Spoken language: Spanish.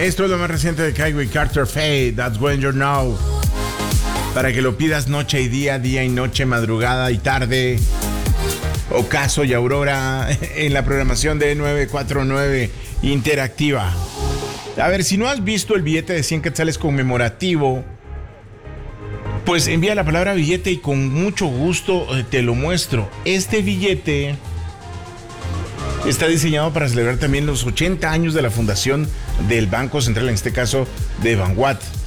Esto es lo más reciente de Kaigo Carter Fade, That's When You Know. Para que lo pidas noche y día y noche, madrugada y tarde. Ocaso y Aurora en la programación de 949 Interactiva. A ver, si no has visto el billete de 100 quetzales conmemorativo, pues envía la palabra billete y con mucho gusto te lo muestro. Este billete está diseñado para celebrar también los 80 años de la fundación del Banco Central, en este caso de Banguat.